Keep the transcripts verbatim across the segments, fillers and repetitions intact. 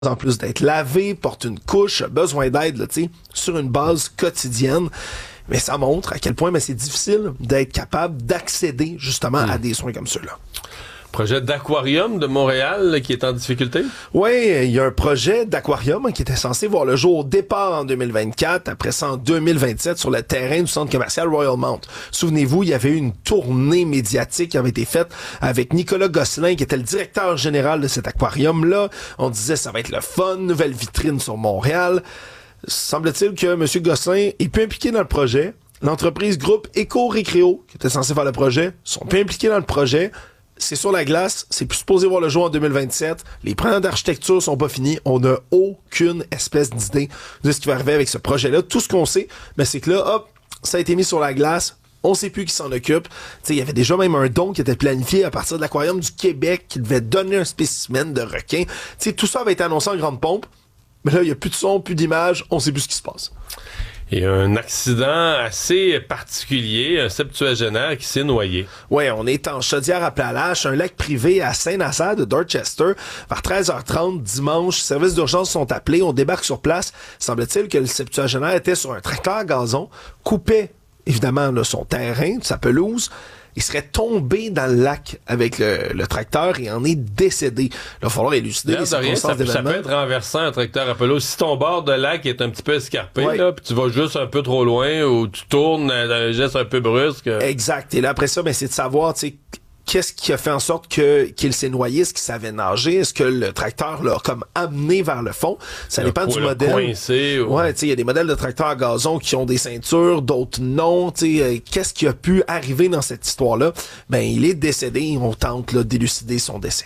en plus d'être lavé, porte une couche, a besoin d'aide là, sur une base quotidienne. Mais ça montre à quel point mais c'est difficile d'être capable d'accéder justement mmh. à des soins comme ceux-là. Projet d'aquarium de Montréal là, qui est en difficulté? Oui, il y a un projet d'aquarium hein, qui était censé voir le jour au départ en deux mille vingt-quatre, après ça en deux mille vingt-sept sur le terrain du centre commercial Royal Mount. Souvenez-vous, il y avait eu une tournée médiatique qui avait été faite avec Nicolas Gosselin, qui était le directeur général de cet aquarium-là. On disait ça va être le fun, nouvelle vitrine sur Montréal. Semble-t-il que M. Gosselin est peu impliqué dans le projet. L'entreprise groupe Éco-Récréo, qui était censée faire le projet, sont peu impliqués dans le projet. C'est sur la glace, c'est plus supposé voir le jour en deux mille vingt-sept. Les plans d'architecture sont pas finis. On n'a aucune espèce d'idée de ce qui va arriver avec ce projet-là. Tout ce qu'on sait, ben, c'est que là, hop, ça a été mis sur la glace. On sait plus qui s'en occupe. Il y avait déjà même un don qui était planifié à partir de l'Aquarium du Québec qui devait donner un spécimen de requin. T'sais, tout ça avait été annoncé en grande pompe. Mais là, il n'y a plus de son, plus d'image. On sait plus ce qui se passe. Il y a un accident assez particulier, un septuagénaire qui s'est noyé. Oui, on est en Chaudière-Appalaches, un lac privé à Saint-Nazaire de Dorchester. Vers treize heures trente dimanche, les services d'urgence sont appelés, on débarque sur place. Semble-t-il que le septuagénaire était sur un tracteur à gazon, coupait évidemment là, son terrain, sa pelouse. Il serait tombé dans le lac avec le, le tracteur et en est décédé. Là, il va falloir élucider les circonstances d'événement. Ça peut être renversant, un tracteur à pelouse. Si ton bord de lac est un petit peu escarpé, ouais. là, puis tu vas juste un peu trop loin ou tu tournes dans un geste un peu brusque. Exact. Et là, après ça, ben, c'est de savoir, tu sais, qu'est-ce qui a fait en sorte que qu'il s'est noyé? Est-ce qu'il savait nager? Est-ce que le tracteur l'a comme amené vers le fond? Ça dépend du modèle. Coincé, ou... Ouais, tu sais, il y a des modèles de tracteurs à gazon qui ont des ceintures, d'autres non. Tu sais, euh, qu'est-ce qui a pu arriver dans cette histoire-là? Ben, il est décédé et on tente là, d'élucider son décès.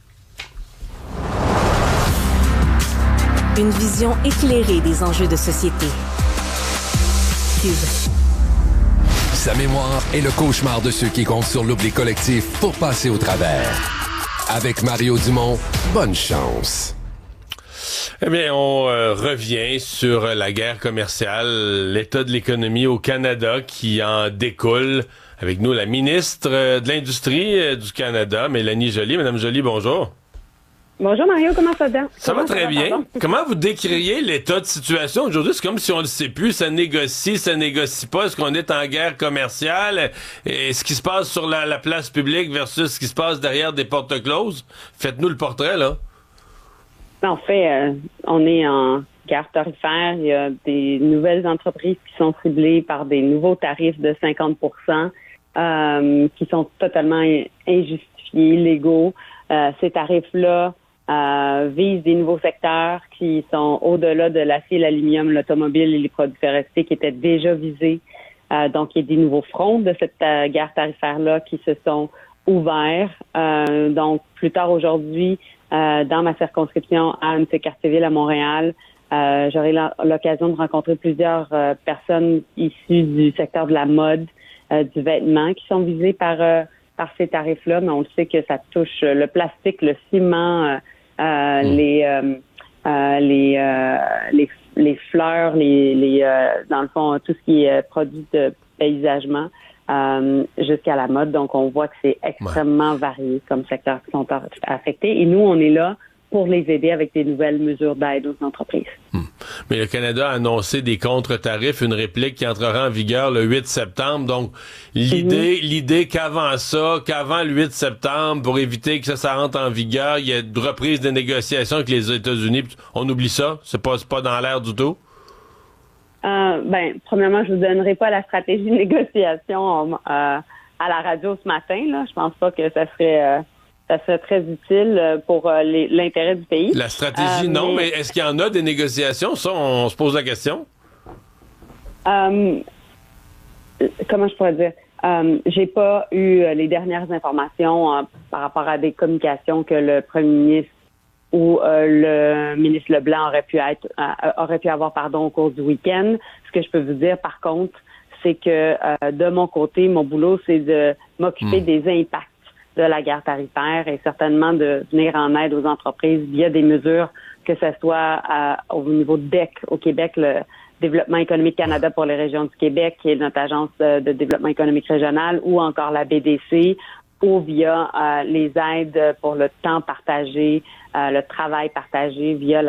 Une vision éclairée des enjeux de société. Cube. Sa mémoire est le cauchemar de ceux qui comptent sur l'oubli collectif pour passer au travers. Avec Mario Dumont, bonne chance. Eh bien, on euh, revient sur la guerre commerciale, l'état de l'économie au Canada qui en découle. Avec nous, la ministre de l'Industrie du Canada, Mélanie Joly. Madame Joly, bonjour. Bonjour Mario, comment ça va? Ça va très bien. Pardon? Comment vous décririez l'état de situation aujourd'hui? C'est comme si on ne le sait plus, ça négocie, ça négocie pas. Est-ce qu'on est en guerre commerciale? Et ce qui se passe sur la, la place publique versus ce qui se passe derrière des portes closes? Faites-nous le portrait, là. En fait, euh, on est en guerre tarifaire. Il y a des nouvelles entreprises qui sont ciblées par des nouveaux tarifs de cinquante pour cent euh, qui sont totalement injustifiés, illégaux. Euh, ces tarifs-là Euh, visent des nouveaux secteurs qui sont au-delà de l'acier, l'aluminium, l'automobile et les produits forestiers qui étaient déjà visés. Euh, donc, il y a des nouveaux fronts de cette euh, guerre tarifaire-là qui se sont ouverts. Euh, donc, plus tard aujourd'hui, euh, dans ma circonscription à M. Cartierville à Montréal, euh, j'aurai l'occasion de rencontrer plusieurs euh, personnes issues du secteur de la mode, euh, du vêtement, qui sont visées par euh, par ces tarifs-là, mais on le sait que ça touche le plastique, le ciment, euh, euh, mmh. les, euh, euh, les, euh, les les fleurs, les, les euh, dans le fond, tout ce qui est produit de paysagement euh, jusqu'à la mode. Donc, on voit que c'est extrêmement ouais. varié comme secteur qui sont affectés. Et nous, on est là pour les aider avec des nouvelles mesures d'aide aux entreprises. Hum. Mais le Canada a annoncé des contre-tarifs, une réplique qui entrera en vigueur le huit septembre. Donc, l'idée mm-hmm. l'idée qu'avant ça, qu'avant le huit septembre, pour éviter que ça, ça rentre en vigueur, il y a une reprise des négociations avec les États-Unis. On oublie ça? C'est pas, c'est pas dans l'air du tout? Euh, ben, premièrement, je vous donnerai pas la stratégie de négociation euh, à la radio ce matin. Là. Je pense pas que ça serait... Euh, ça serait très utile pour euh, les, l'intérêt du pays. La stratégie, euh, non, mais... mais est-ce qu'il y en a des négociations? Ça, on, on se pose la question. Euh, comment je pourrais dire? Euh, j'ai pas eu les dernières informations euh, par rapport à des communications que le premier ministre ou euh, le ministre Leblanc aurait pu être euh, aurait pu avoir pardon au cours du week-end. Ce que je peux vous dire, par contre, c'est que euh, de mon côté, mon boulot, c'est de m'occuper mmh. des impacts de la guerre tarifaire et certainement de venir en aide aux entreprises via des mesures, que ce soit à, au niveau de D E C au Québec, le Développement économique Canada pour les régions du Québec, qui est notre agence de développement économique régional, ou encore la B D C, ou via euh, les aides pour le temps partagé, euh, le travail partagé via